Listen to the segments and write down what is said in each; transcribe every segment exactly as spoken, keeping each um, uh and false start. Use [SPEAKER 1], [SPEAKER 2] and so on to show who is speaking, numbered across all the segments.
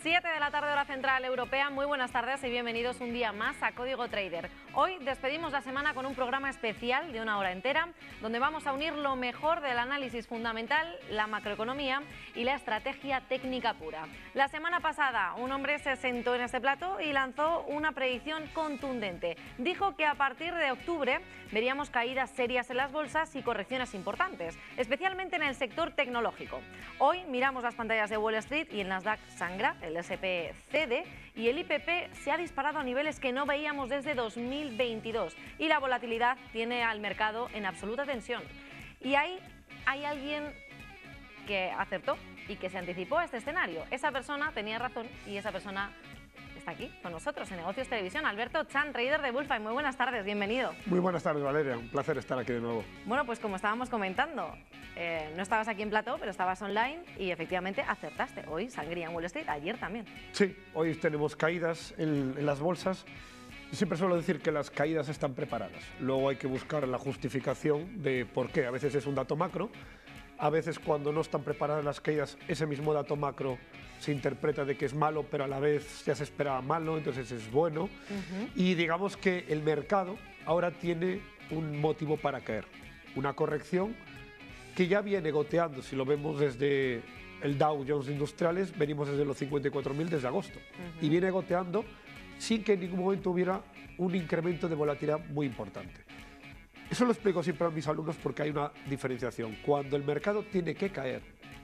[SPEAKER 1] siete de la tarde hora central europea, muy buenas tardes y bienvenidos un día más a Código Trader. Hoy despedimos la semana con un programa especial de una hora entera, donde vamos a unir lo mejor del análisis fundamental, la macroeconomía y la estrategia técnica pura. La semana pasada un hombre se sentó en este plato y lanzó una predicción contundente. Dijo que a partir de octubre veríamos caídas serias en las bolsas y correcciones importantes, especialmente en el sector tecnológico. Hoy miramos las pantallas de Wall Street y el Nasdaq sangra, el S and P cede y el I P P se ha disparado a niveles que no veíamos desde dos mil veintidós y la volatilidad tiene al mercado en absoluta tensión. Y ahí hay alguien que acertó y que se anticipó a este escenario. Esa persona tenía razón y esa persona está aquí con nosotros en Negocios Televisión. Alberto Chan, trader de Bullfine. Muy buenas tardes, bienvenido.
[SPEAKER 2] Muy buenas tardes, Valeria. Un placer estar aquí de nuevo.
[SPEAKER 1] Bueno, pues como estábamos comentando, eh, no estabas aquí en plató, pero estabas online y efectivamente acertaste. Hoy sangría en Wall Street, ayer también.
[SPEAKER 2] Sí, hoy tenemos caídas en, en las bolsas. Yo siempre suelo decir que las caídas están preparadas. Luego hay que buscar la justificación de por qué. A veces es un dato macro. A veces cuando no están preparadas las caídas, ese mismo dato macro se interpreta de que es malo, pero a la vez ya se esperaba malo, entonces es bueno. Uh-huh. Y digamos que el mercado ahora tiene un motivo para caer. Una corrección que ya viene goteando, si lo vemos desde el Dow Jones Industriales, venimos desde los cincuenta y cuatro mil desde agosto. Uh-huh. Y viene goteando sin que en ningún momento hubiera un incremento de volatilidad muy importante. Eso lo explico siempre a mis alumnos porque hay una diferenciación. Cuando el mercado tiene que caer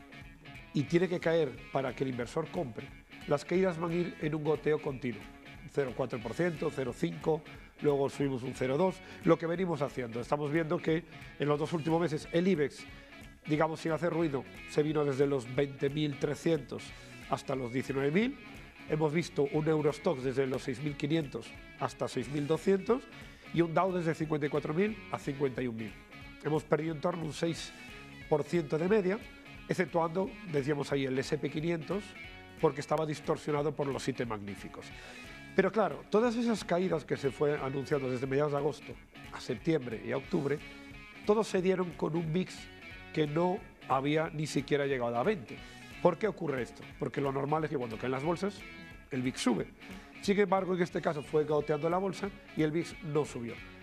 [SPEAKER 2] y tiene que caer para que el inversor compre, las caídas van a ir en un goteo continuo. cero coma cuatro por ciento, cero coma cinco por ciento, luego subimos un cero coma dos por ciento. Lo que venimos haciendo, estamos viendo que en los dos últimos meses el IBEX, digamos sin hacer ruido, se vino desde los veinte mil trescientos hasta los diecinueve mil. Hemos visto un Eurostoxx desde los seis mil quinientos hasta seis mil doscientos. Y un Dow desde cincuenta y cuatro mil a cincuenta y un mil. Hemos perdido en torno a un seis por ciento de media, exceptuando, decíamos ahí, el S and P quinientos, porque estaba distorsionado por los siete magníficos. Pero claro, todas esas caídas que se fue anunciando desde mediados de agosto a septiembre y a octubre, todos se dieron con un V I X que no había ni siquiera llegado a veinte. ¿Por qué ocurre esto? Porque lo normal es que cuando caen las bolsas, el V I X sube. Sin embargo, en este caso fue goteando la bolsa y el V I X no subió.